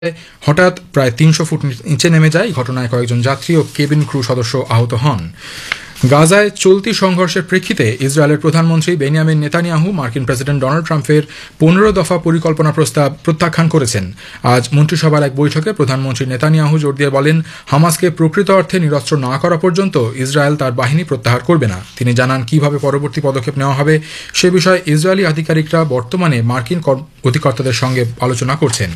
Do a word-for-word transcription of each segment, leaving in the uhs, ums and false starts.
হঠাৎ প্রায় তিনশো ফুট নিচে নেমে যায়। ঘটনায় কয়েকজন যাত্রী ও কেবিন ক্রু সদস্য আহত হন। গাজায় চলতি সংঘর্ষের প্রেক্ষিতে ইসরায়েলের প্রধানমন্ত্রী বেনিয়ামিন নেতানিয়াহু মার্কিন প্রেসিডেন্ট ডোনাল্ড ট্রাম্পের পনেরো দফা পরিকল্পনা প্রস্তাব প্রত্যাখ্যান করেছেন। আজ মন্ত্রিসভার এক বৈঠকে প্রধানমন্ত্রী নেতানিয়াহু জোর দিয়ে বলেন, হামাসকে প্রকৃত অর্থে নিরস্ত্র না করা পর্যন্ত ইসরায়েল তার বাহিনী প্রত্যাহার করবে না। তিনি জানান কিভাবে পরবর্তী পদক্ষেপ নেওয়া হবে সে বিষয়ে ইসরায়েলি আধিকারিকরা বর্তমানে মার্কিন অধিকর্তাদের সঙ্গে আলোচনা করছেন।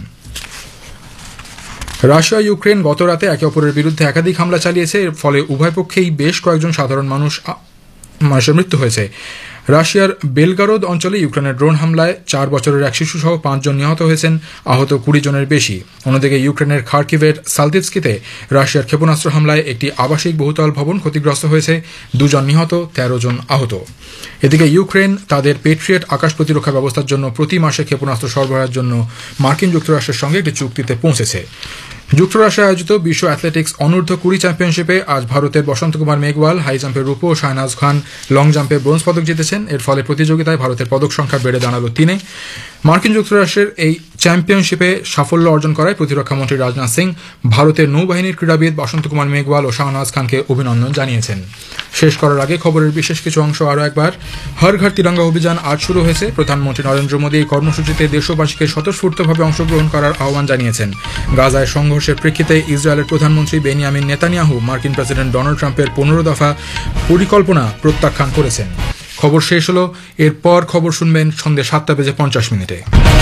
রাশিয়া ইউক্রেন গত রাতে একে অপরের বিরুদ্ধে একাধিক হামলা চালিয়েছে। এর ফলে উভয় পক্ষেই বেশ কয়েকজন সাধারণ মানুষ মানুষের মৃত্যু হয়েছে। রাশিয়ার বেলগারোদ অঞ্চলে ইউক্রেনের ড্রোন হামলায় চার বছরের এক শিশুসহ পাঁচজন নিহত হয়েছেন, আহত কুড়ি জনের বেশি। অন্যদিকে ইউক্রেনের খার্কিভের সালতিভস্কিতে রাশিয়ার ক্ষেপণাস্ত্র হামলায় একটি আবাসিক বহুতল ভবন ক্ষতিগ্রস্ত হয়েছে, দুজন নিহত, তেরো জন আহত। এদিকে ইউক্রেন তাদের পেট্রিয়েট আকাশ প্রতিরক্ষা ব্যবস্থার জন্য প্রতি মাসে ক্ষেপণাস্ত্র সরবরাহের জন্য মার্কিন যুক্তরাষ্ট্রের সঙ্গে একটি চুক্তিতে পৌঁছেছে। যুক্তরাষ্ট্রে আয়োজিত বিশ্ব অ্যাথলেটিক্স অনূর্ধ্ব কুড়ি চ্যাম্পিয়নশিপে আজ ভারতের বসন্ত কুমার মেঘওয়াল হাই জাম্পে রূপো ও শাহনাজ খান লং জাম্পে ব্রোঞ্জ পদক জিতেছেন। এর ফলে প্রতিযোগিতায় ভারতের পদক সংখ্যা বেড়ে দাঁড়ালো তিনে। মার্কিন যুক্তরাষ্ট্রের এই চ্যাম্পিয়নশিপে সাফল্য অর্জন করায় প্রতিরক্ষামন্ত্রী রাজনাথ সিং ভারতের নৌবাহিনীর ক্রীড়াবিদ বসন্ত কুমার মেঘওয়াল ও শাহনাজ খানকে অভিনন্দন জানিয়েছেন। শেষ করার আগে খবরের বিশেষ কিছু অংশ আরও একবার। হর ঘর তিরঙ্গা অভিযান আজ শুরু হয়েছে। প্রধানমন্ত্রী নরেন্দ্র মোদী এই কর্মসূচিতে দেশবাসীকে স্বতঃস্ফূর্তভাবে অংশগ্রহণ করার আহ্বান জানিয়েছেন। গাজায় সংঘর্ষের প্রেক্ষিতে ইসরায়েলের প্রধানমন্ত্রী বেনিয়ামিন নেতানিয়াহু মার্কিন প্রেসিডেন্ট ডোনাল্ড ট্রাম্পের পনেরো দফা পরিকল্পনা প্রত্যাখ্যান করেছেন। খবর শেষ হলো। এরপর খবর শুনবেন সন্ধ্যে সাতটা বেজে পঞ্চাশ মিনিটে।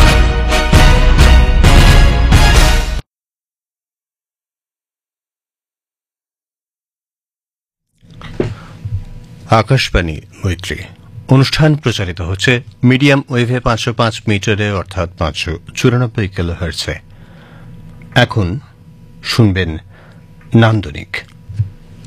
আকাশবাণী মৈত্রী অনুষ্ঠান প্রচারিত হচ্ছে মিডিয়াম ওয়েভে পাঁচশো পাঁচ মিটারে অর্থাৎ পাঁচশো চুরানব্বই কিলোহার্টজে। এখন শুনবেন নান্দনিক।